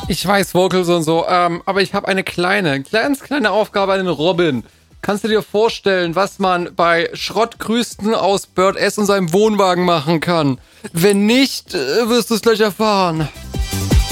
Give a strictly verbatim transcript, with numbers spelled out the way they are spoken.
Ich weiß, Vocals und so, ähm, aber ich habe eine kleine, ganz kleine Aufgabe an den Robin. Kannst du dir vorstellen, was man bei Schrottgrüßen aus Bird S und seinem Wohnwagen machen kann? Wenn nicht, äh, wirst du es gleich erfahren.